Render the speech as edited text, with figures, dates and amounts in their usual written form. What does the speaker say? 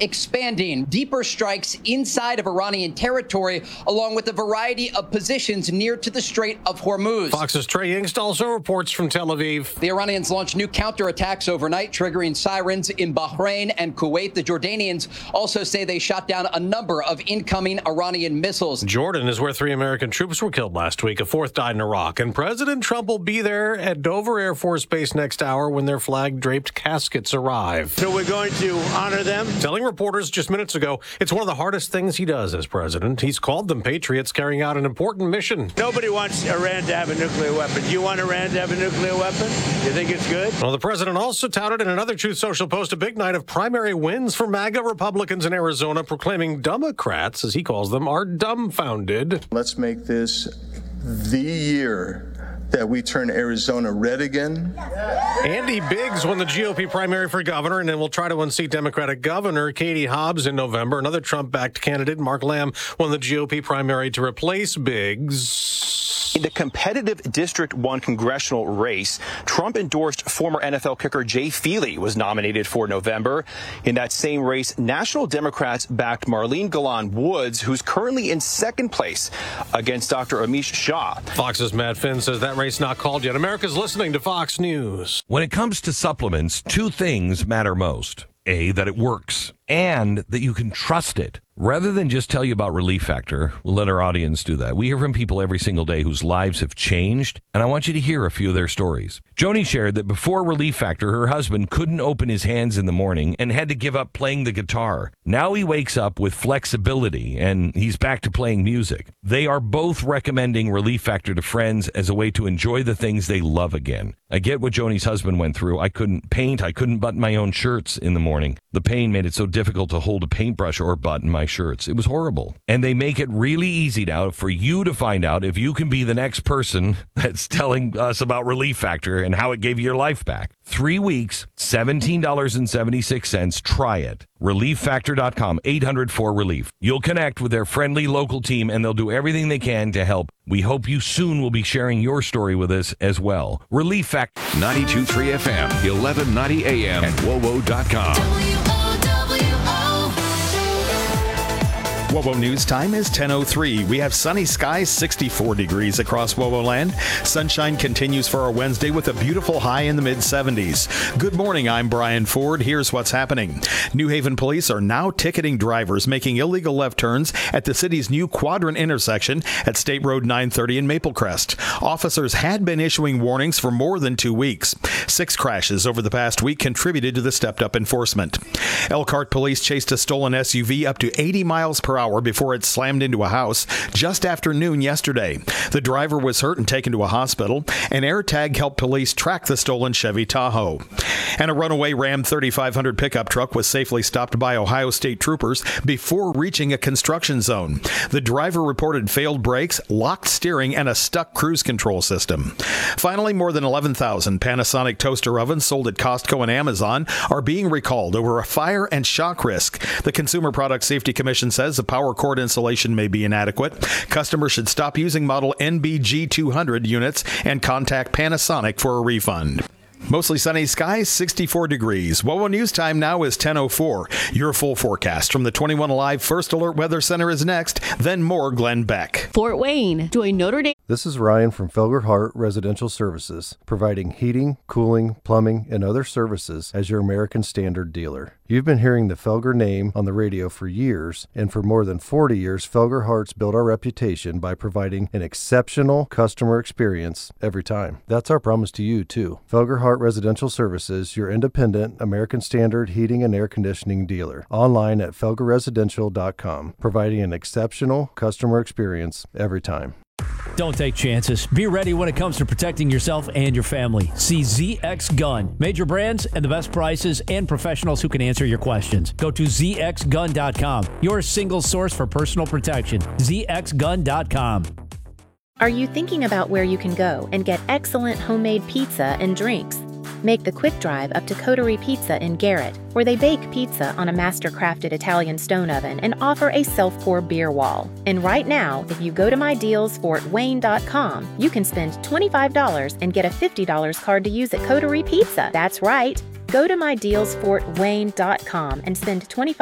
expanding deeper strikes inside of Iranian territory, along with a variety of positions near to the Strait of Hormuz. Fox's Trey Yingst also reports from Tel Aviv. The Iranians launched new counterattacks overnight, triggering sirens in Bahrain and Kuwait. The Jordanians also say they shot down a number of incoming Iranian missiles. Jordan is where 3 American troops were killed last week. A 4th died in Iraq. And President Trump will be there at Dover Air Force Base next hour when their flag-draped caskets arrive. So we're going to honor them. Telling reporters just minutes ago, it's one of the hardest things he does as president. He's called them patriots carrying out an important mission. Nobody wants Iran to have a nuclear weapon. Do you want Iran to have a nuclear weapon? You think it's good? Well, the president also touted in another Truth Social post a big night of primary wins for MAGA Republicans in Arizona, proclaiming Democrats, as he calls them, are dumbfounded. Let's make this the year that we turn Arizona red again. Andy Biggs won the GOP primary for governor and then will try to unseat Democratic Governor Katie Hobbs in November. Another Trump-backed candidate, Mark Lamb, won the GOP primary to replace Biggs. In the competitive District 1 congressional race, Trump-endorsed former NFL kicker Jay Feely was nominated for November. In that same race, National Democrats backed Marlene Galan Woods, who's currently in second place against Dr. Amish Shah. Fox's Matt Finn says that race not called yet. America's listening to Fox News. When it comes to supplements, 2 things matter most. A, that it works, and that you can trust it. Rather than just tell you about Relief Factor, we'll let our audience do that. We hear from people every single day whose lives have changed, and I want you to hear a few of their stories. Joni shared that before Relief Factor, her husband couldn't open his hands in the morning and had to give up playing the guitar. Now he wakes up with flexibility, and he's back to playing music. They are both recommending Relief Factor to friends as a way to enjoy the things they love again. I get what Joni's husband went through. I couldn't paint. I couldn't button my own shirts in the morning. The pain made it so difficult to hold a paintbrush or button my shirts. It was horrible. And they make it really easy now for you to find out if you can be the next person that's telling us about Relief Factor and how it gave you your life back. 3 weeks, $17.76. Try it. ReliefFactor.com, 800-4RELIEF. You'll connect with their friendly local team, and they'll do everything they can to help. We hope you soon will be sharing your story with us as well. Relief Factor. 92.3 FM, 1190 AM, and WOWO.com. WOWO News Time is 10:03. We have sunny skies, 64 degrees across WOWO land. Sunshine continues for our Wednesday with a beautiful high in the mid-70s. Good morning, I'm Brian Ford. Here's what's happening. New Haven police are now ticketing drivers making illegal left turns at the city's new quadrant intersection at State Road 930 in Maplecrest. Officers had been issuing warnings for more than 2 weeks. 6 crashes over the past week contributed to the stepped-up enforcement. Elkhart police chased a stolen SUV up to 80 miles per hour before it slammed into a house just after noon yesterday. The driver was hurt and taken to a hospital. An AirTag helped police track the stolen Chevy Tahoe. And a runaway Ram 3500 pickup truck was safely stopped by Ohio State troopers before reaching a construction zone. The driver reported failed brakes, locked steering, and a stuck cruise control system. Finally, more than 11,000 Panasonic toaster ovens sold at Costco and Amazon are being recalled over a fire and shock risk. The Consumer Product Safety Commission says the power cord insulation may be inadequate. Customers should stop using model NBG 200 units and contact Panasonic for a refund. Mostly sunny skies, 64 degrees. WOWO News Time now is 10:04. Your full forecast from the 21 Alive First Alert Weather Center is next, then more Glenn Beck. Fort Wayne, join Notre Dame. This is Ryan from Felger Hart Residential Services, providing heating, cooling, plumbing, and other services as your American Standard dealer. You've been hearing the Felger name on the radio for years, and for more than 40 years, Felger Hart's built our reputation by providing an exceptional customer experience every time. That's our promise to you, too. Felger Hart Residential Services, your independent American Standard heating and air conditioning dealer. Online at felgerresidential.com, providing an exceptional customer experience every time. Don't take chances. Be ready when it comes to protecting yourself and your family. See ZX Gun. Major brands and the best prices and professionals who can answer your questions. Go to zxgun.com. Your single source for personal protection. zxgun.com. Are you thinking about where you can go and get excellent homemade pizza and drinks? Make the quick drive up to Coterie Pizza in Garrett, where they bake pizza on a master-crafted Italian stone oven and offer a self-pour beer wall. And right now, if you go to mydealsfortwayne.com, you can spend $25 and get a $50 card to use at Coterie Pizza. That's right. Go to mydealsfortwayne.com and spend $25